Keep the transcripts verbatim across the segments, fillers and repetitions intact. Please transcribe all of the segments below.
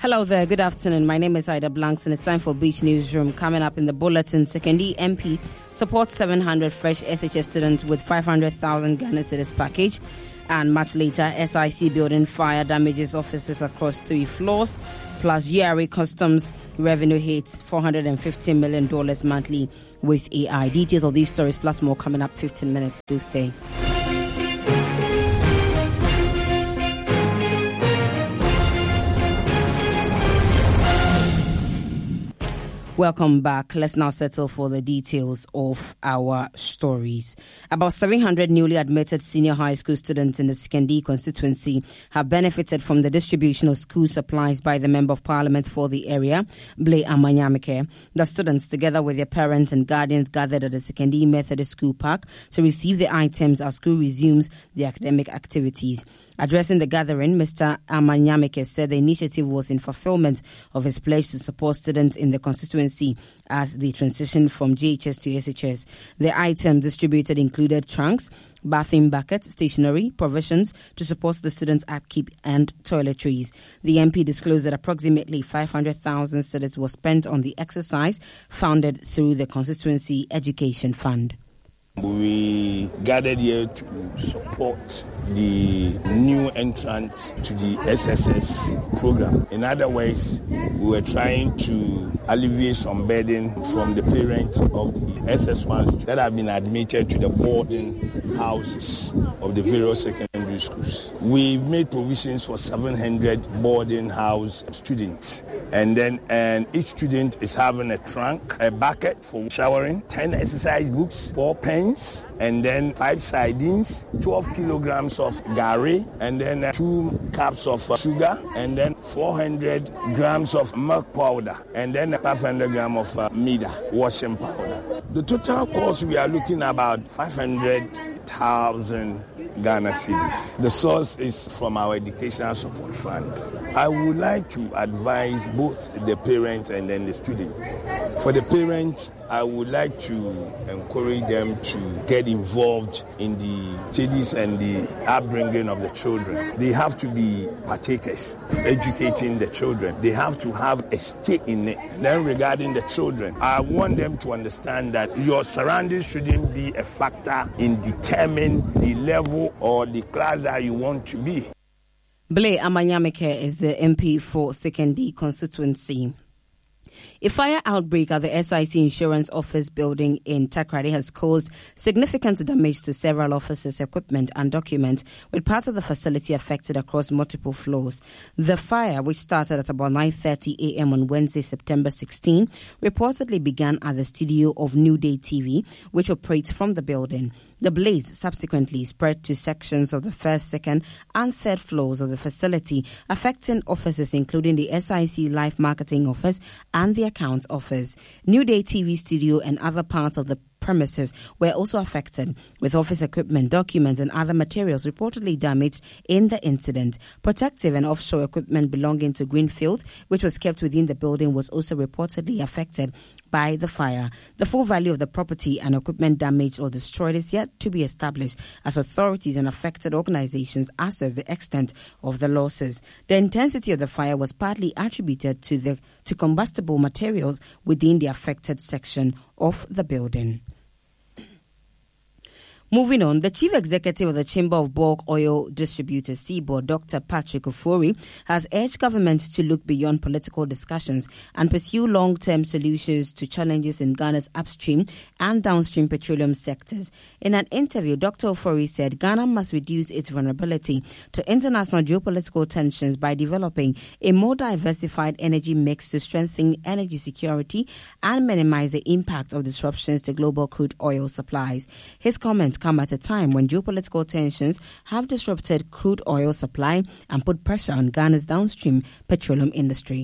Hello there, good afternoon. My name is Ida Blanks and it's time for Beach Newsroom. Coming up in the bulletin, Sekondi M P supports seven hundred fresh S H S students with five hundred thousand Ghana cedis package. And much later, S I C building fire damages offices across three floors. Plus, G R A Customs revenue hits four hundred fifty million dollars monthly with A I. Details of these stories plus more coming up fifteen minutes. Do stay. Welcome back. Let's now settle for the details of our stories. About seven hundred newly admitted senior high school students in the Sekondi constituency have benefited from the distribution of school supplies by the Member of Parliament for the area, Blay Amanyamike. The students, together with their parents and guardians, gathered at the Sekondi Methodist School Park to receive the items as school resumes the academic activities. Addressing the gathering, Mister Amanyamike said the initiative was in fulfillment of his pledge to support students in the constituency as they transition from G H S to S H S. The items distributed included trunks, bathing buckets, stationery, provisions to support the students' upkeep and toiletries. The M P disclosed that approximately five hundred thousand cedis was spent on the exercise funded through the Constituency Education Fund. We gathered here to support the new entrant to the S S S program. In other words, we were trying to alleviate some burden from the parents of the S S ones that have been admitted to the boarding houses of the various secondary schools. We made provisions for seven hundred boarding house students. And then and each student is having a trunk, a bucket for showering, ten exercise books, four pens, and then five sardines, twelve kilograms of gari, and then uh, two cups of uh, sugar, and then four hundred grams of milk powder, and then five hundred grams of uh, Mida washing powder. The total cost we are looking at about five hundred thousand Ghana cedis. The source is from our Educational Support Fund. I would like to advise both the parent and then the student. For the parent, I would like to encourage them to get involved in the studies and the upbringing of the children. They have to be partakers, educating the children. They have to have a stake in it. And then regarding the children, I want them to understand that your surroundings shouldn't be a factor in determining the level or the class that you want to be. Blay Amanyamike is the M P for Sekondi constituency. A fire outbreak at the S I C Insurance Office building in Takoradi has caused significant damage to several offices, equipment and documents, with part of the facility affected across multiple floors. The fire, which started at about nine thirty a.m. on Wednesday, September sixteenth, reportedly began at the studio of New Day T V, which operates from the building. The blaze subsequently spread to sections of the first, second and third floors of the facility, affecting offices including the S I C Life Marketing Office and the Accounts Office. New Day T V studio and other parts of the premises were also affected, with office equipment, documents and other materials reportedly damaged in the incident. Protective and offshore equipment belonging to Greenfield, which was kept within the building, was also reportedly affected by the fire. The full value of the property and equipment damaged or destroyed is yet to be established, as authorities and affected organizations assess the extent of the losses. The intensity of the fire was partly attributed to the to combustible materials within the affected section of the building. Moving on, the Chief Executive of the Chamber of Bulk Oil Distributors, C B O R, Doctor Patrick Ofori, has urged government to look beyond political discussions and pursue long-term solutions to challenges in Ghana's upstream and downstream petroleum sectors. In an interview, Doctor Ofori said Ghana must reduce its vulnerability to international geopolitical tensions by developing a more diversified energy mix to strengthen energy security and minimize the impact of disruptions to global crude oil supplies. His comments come at a time when geopolitical tensions have disrupted crude oil supply and put pressure on Ghana's downstream petroleum industry.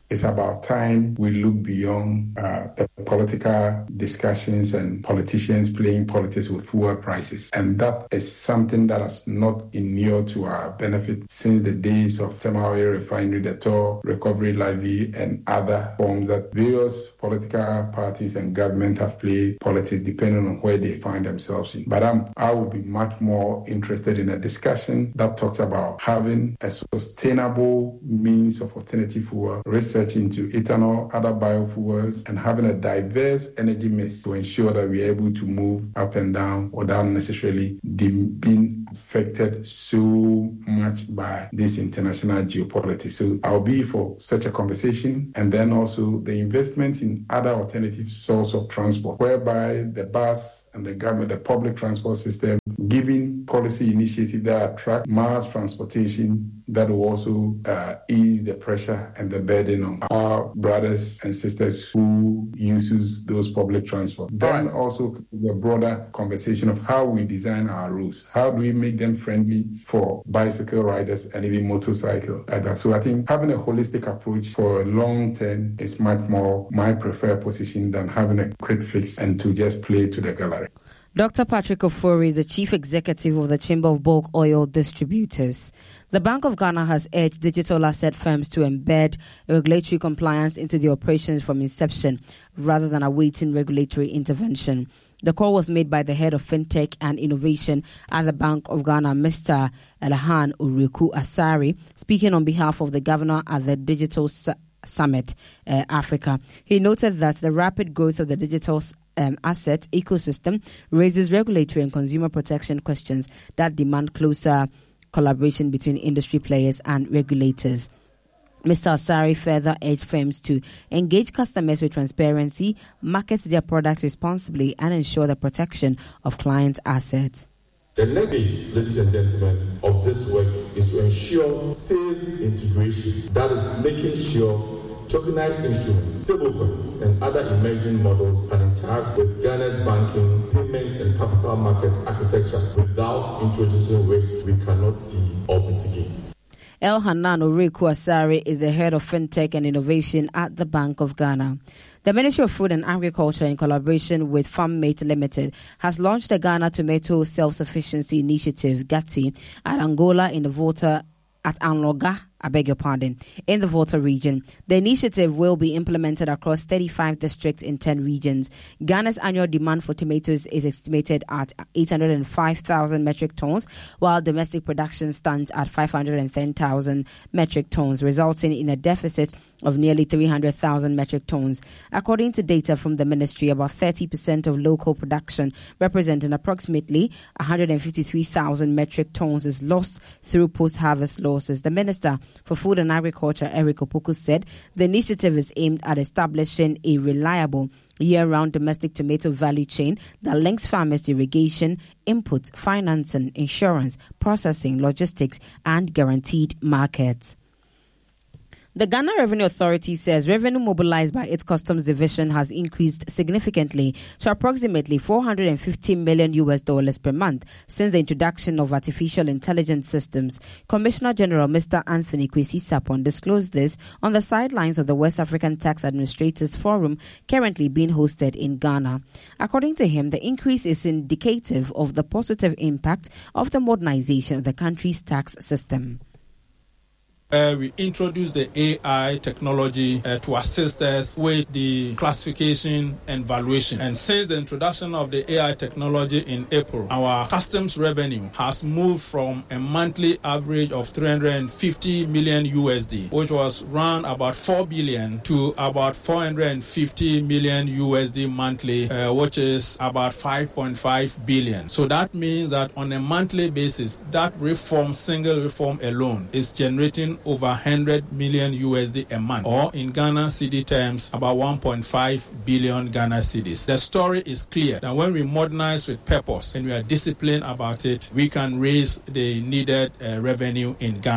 It's about time we look beyond uh, the political discussions and politicians playing politics with fuel prices. And that is something that has not inured to our benefit since the days of thermal oil refinery, the toll recovery levy, and other forms that various political parties and government have played politics depending on where they find themselves in. But I'm, I would be much more interested in a discussion that talks about having a sustainable means of alternative fuel, research into ethanol, other biofuels, and having a diverse energy mix to ensure that we're able to move up and down without necessarily being affected so much by this international geopolitics. So I'll be for such a conversation, and then also the investment in other alternative source of transport, whereby the bus and the government, the public transport system, giving policy initiatives that attract mass transportation that will also uh, ease the pressure and the burden on our brothers and sisters who uses those public transport. Then right. also the broader conversation of how we design our routes. How do we make them friendly for bicycle riders and even motorcycle riders? So I think having a holistic approach for a long term is much more my preferred position than having a quick fix and to just play to the gallery. Doctor Patrick Ofori is the Chief Executive of the Chamber of Bulk Oil Distributors. The Bank of Ghana has urged digital asset firms to embed regulatory compliance into their operations from inception rather than awaiting regulatory intervention. The call was made by the head of FinTech and Innovation at the Bank of Ghana, Mister Elhan Uriku Asari, speaking on behalf of the governor at the Digital Su- Summit uh, Africa. He noted that the rapid growth of the digital Um, asset ecosystem raises regulatory and consumer protection questions that demand closer collaboration between industry players and regulators. Mister Asari further urged firms to engage customers with transparency, market their products responsibly, and ensure the protection of client assets. The next phase, ladies and gentlemen, of this work is to ensure safe integration. That is making sure tokenized instruments, stablecoins, and other emerging models can interact with Ghana's banking, payments, and capital market architecture without introducing risks we cannot see or mitigate. Elhanan Uriku Asari is the head of FinTech and Innovation at the Bank of Ghana. The Ministry of Food and Agriculture, in collaboration with FarmMate Limited, has launched the Ghana Tomato Self-Sufficiency Initiative, GATI, at Angola in the Volta, at Anloga, I beg your pardon, in the Volta region. The initiative will be implemented across thirty-five districts in ten regions. Ghana's annual demand for tomatoes is estimated at eight hundred five thousand metric tons, while domestic production stands at five hundred ten thousand metric tons, resulting in a deficit of nearly three hundred thousand metric tons. According to data from the ministry, about thirty percent of local production, representing approximately one hundred fifty-three thousand metric tons, is lost through post-harvest losses. The Minister for Food and Agriculture, Eric Opoku, said the initiative is aimed at establishing a reliable year-round domestic tomato value chain that links farmers to irrigation, inputs, financing, insurance, processing, logistics, and guaranteed markets. The Ghana Revenue Authority says revenue mobilized by its customs division has increased significantly to approximately four hundred fifty million U S dollars per month since the introduction of artificial intelligence systems. Commissioner General Mister Anthony Kwesi Sapon disclosed this on the sidelines of the West African Tax Administrators Forum currently being hosted in Ghana. According to him, the increase is indicative of the positive impact of the modernization of the country's tax system. Uh, we introduced the A I technology uh, to assist us with the classification and valuation. And since the introduction of the A I technology in April, our customs revenue has moved from a monthly average of three hundred fifty million U S D, which was around about four billion, to about four hundred fifty million U S D monthly, uh, which is about five point five billion. So that means that on a monthly basis, that reform, single reform alone, is generating over one hundred million U S D a month, or in Ghana C D terms, about one point five billion Ghana cedis. The story is clear that when we modernize with purpose and we are disciplined about it, we can raise the needed uh, revenue in Ghana.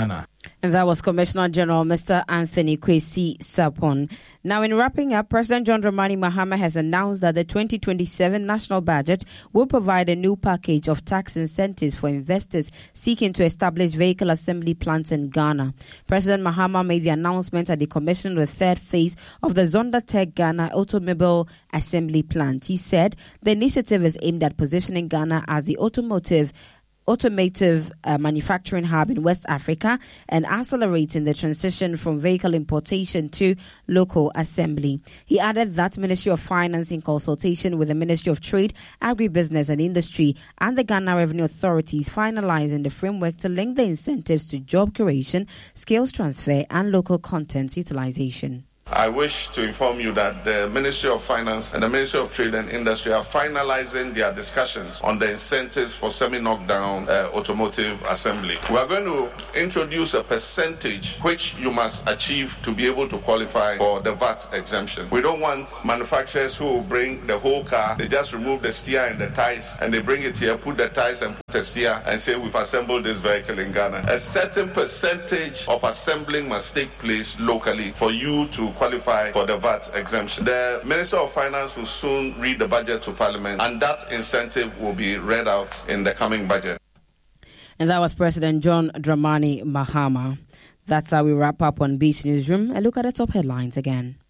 And that was Commissioner General Mister Anthony Kwesi Sarpong. Now, in wrapping up, President John Dramani Mahama has announced that the twenty twenty-seven national budget will provide a new package of tax incentives for investors seeking to establish vehicle assembly plants in Ghana. President Mahama made the announcement at the commission of the third phase of the Zonda Tech Ghana Automobile Assembly Plant. He said the initiative is aimed at positioning Ghana as the automotive automotive uh, manufacturing hub in West Africa and accelerating the transition from vehicle importation to local assembly. He added that Ministry of Finance, in consultation with the Ministry of Trade, Agribusiness and Industry and the Ghana Revenue Authorities, finalizing the framework to link the incentives to job creation, skills transfer and local content utilization. I wish to inform you that the Ministry of Finance and the Ministry of Trade and Industry are finalizing their discussions on the incentives for semi-knockdown uh, automotive assembly. We are going to introduce a percentage which you must achieve to be able to qualify for the V A T exemption. We don't want manufacturers who will bring the whole car, they just remove the steer and the ties, and they bring it here, put the ties and put the steer, and say we've assembled this vehicle in Ghana. A certain percentage of assembling must take place locally for you to qualify for the V A T exemption. The Minister of Finance will soon read the budget to Parliament, and that incentive will be read out in the coming budget. And that was President John Dramani Mahama. That's how we wrap up on Beach Newsroom. A look at the top headlines again.